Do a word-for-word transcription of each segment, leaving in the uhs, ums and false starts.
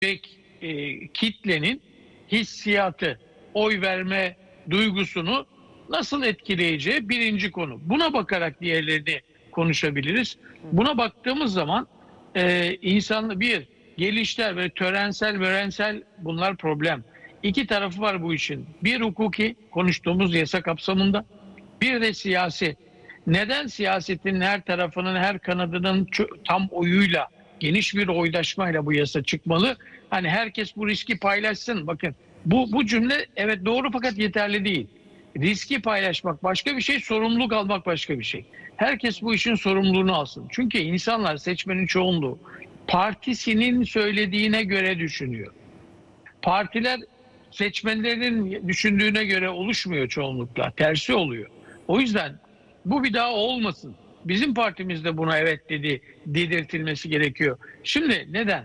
e, kitlenin hissiyatı, oy verme duygusunu nasıl etkileyeceği birinci konu. Buna bakarak diğerlerini konuşabiliriz. Buna baktığımız zaman e, insan bir gelişler ve törensel, mörensel bunlar problem. İki tarafı var bu işin. Bir hukuki konuştuğumuz yasa kapsamında, bir de siyasi. Neden siyasetin her tarafının, her kanadının tam oyuyla, geniş bir oydaşmayla bu yasa çıkmalı? Hani herkes bu riski paylaşsın. Bakın bu, bu cümle evet doğru fakat yeterli değil. Riski paylaşmak başka bir şey, sorumluluk almak başka bir şey. Herkes bu işin sorumluluğunu alsın. Çünkü insanlar, seçmenin çoğunluğu partisinin söylediğine göre düşünüyor. Partiler seçmenlerin düşündüğüne göre oluşmuyor çoğunlukla. Tersi oluyor. O yüzden bu bir daha olmasın. Bizim partimizde buna evet dedi dedirtilmesi gerekiyor. Şimdi neden?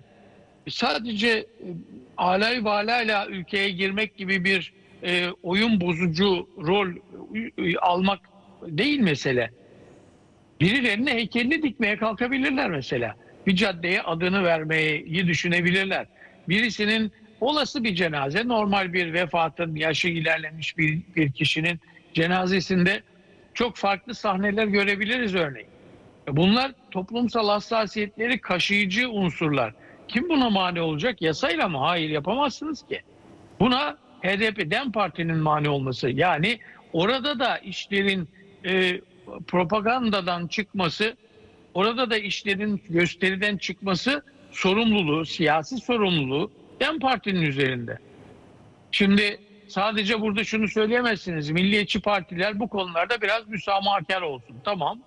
Sadece alay valayla ülkeye girmek gibi bir e, oyun bozucu rol e, almak değil mesele. Birilerine heykelini dikmeye kalkabilirler mesela. Bir caddeye adını vermeyi düşünebilirler. Birisinin olası bir cenaze, normal bir vefatın, yaşı ilerlemiş bir, bir kişinin cenazesinde çok farklı sahneler görebiliriz örneğin. Bunlar toplumsal hassasiyetleri kaşıyıcı unsurlar. Kim buna mani olacak? Yasayla mı? Hayır, yapamazsınız ki. Buna H D P, DEM Parti'nin mani olması. Yani orada da işlerin e, propagandadan çıkması, orada da işlerin gösteriden çıkması sorumluluğu, siyasi sorumluluğu DEM Parti'nin üzerinde. Şimdi sadece burada şunu söyleyemezsiniz. Milliyetçi partiler bu konularda biraz müsamahakar olsun. Tamam.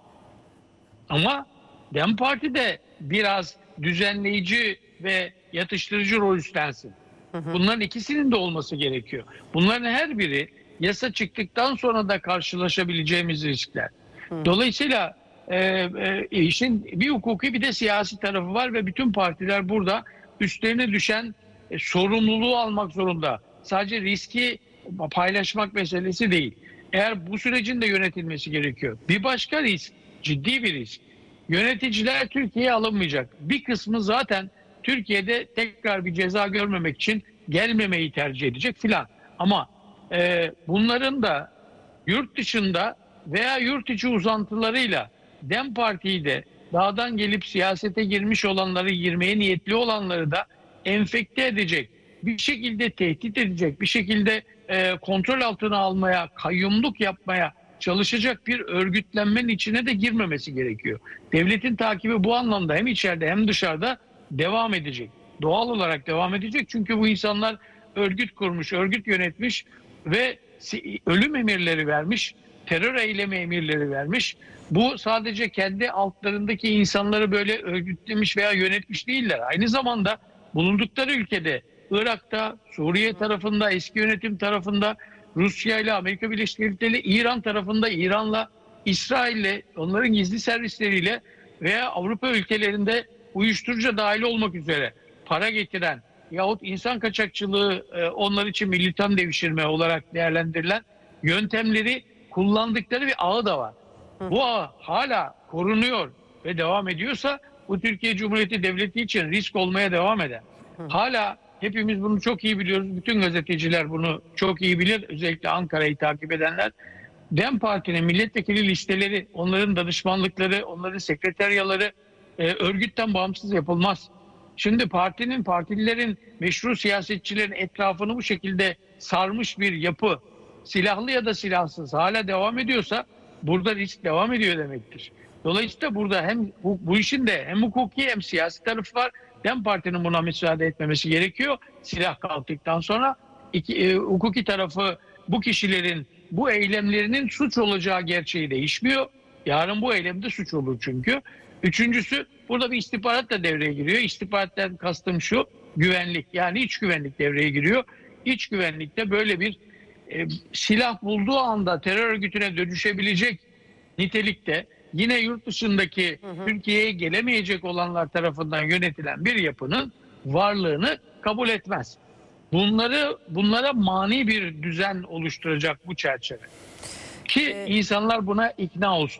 Ama DEM Parti de biraz düzenleyici ve yatıştırıcı rol üstlensin. Bunların ikisinin de olması gerekiyor. Bunların her biri yasa çıktıktan sonra da karşılaşabileceğimiz riskler. Dolayısıyla e, e, işin bir hukuki bir de siyasi tarafı var ve bütün partiler burada üstlerine düşen e, sorumluluğu almak zorunda. Sadece riski paylaşmak meselesi değil. Eğer bu sürecin de yönetilmesi gerekiyor. Bir başka risk, ciddi bir risk. Yöneticiler Türkiye'ye alınmayacak. Bir kısmı zaten Türkiye'de tekrar bir ceza görmemek için gelmemeyi tercih edecek filan. Ama e, bunların da yurt dışında veya yurt içi uzantılarıyla DEM Parti'yi de dağdan gelip siyasete girmiş olanları, girmeye niyetli olanları da enfekte edecek, bir şekilde tehdit edecek, bir şekilde e, kontrol altına almaya, kayyumluk yapmaya çalışacak bir örgütlenmenin içine de girmemesi gerekiyor. Devletin takibi bu anlamda hem içeride hem dışarıda devam edecek. Doğal olarak devam edecek çünkü bu insanlar örgüt kurmuş, örgüt yönetmiş ve ölüm emirleri vermiş, terör eylemi emirleri vermiş. Bu sadece kendi altlarındaki insanları böyle örgütlemiş veya yönetmiş değiller. Aynı zamanda bulundukları ülkede, Irak'ta, Suriye tarafında, eski yönetim tarafında, Rusya ile, Amerika Birleşik Devletleri ile, İran tarafında, İran'la, İsrail'le, onların gizli servisleriyle veya Avrupa ülkelerinde uyuşturucu dahil olmak üzere para getiren yahut insan kaçakçılığı onlar için militan devşirme olarak değerlendirilen yöntemleri kullandıkları bir ağı da var. Bu ağ hala korunuyor ve devam ediyorsa bu Türkiye Cumhuriyeti Devleti için risk olmaya devam eder. Hala hepimiz bunu çok iyi biliyoruz. Bütün gazeteciler bunu çok iyi bilir. Özellikle Ankara'yı takip edenler. DEM Parti'nin milletvekili listeleri, onların danışmanlıkları, onların sekreteryaları e, örgütten bağımsız yapılmaz. Şimdi partinin, partililerin, meşru siyasetçilerin etrafını bu şekilde sarmış bir yapı, silahlı ya da silahsız hala devam ediyorsa burada risk devam ediyor demektir. Dolayısıyla burada hem bu, bu işin de hem hukuki hem siyasi tarafı var. DEM Parti'nin buna müsaade etmemesi gerekiyor. Silah kalktıktan sonra iki, e, hukuki tarafı bu kişilerin bu eylemlerinin suç olacağı gerçeği değişmiyor. Yarın bu eylemde suç olur çünkü. Üçüncüsü burada bir istihbarat da devreye giriyor. İstihbarattan kastım şu, güvenlik, yani iç güvenlik devreye giriyor. İç güvenlikte böyle bir e, silah bulduğu anda terör örgütüne dönüşebilecek nitelikte yine yurt dışındaki Türkiye'ye gelemeyecek olanlar tarafından yönetilen bir yapının varlığını kabul etmez. Bunları bunlara mani bir düzen oluşturacak bu çerçeve. Ki ee, insanlar buna ikna olsunlar.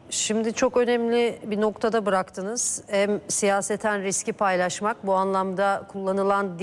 Şimdi çok önemli bir noktada bıraktınız. Hem siyaseten riski paylaşmak, bu anlamda kullanılan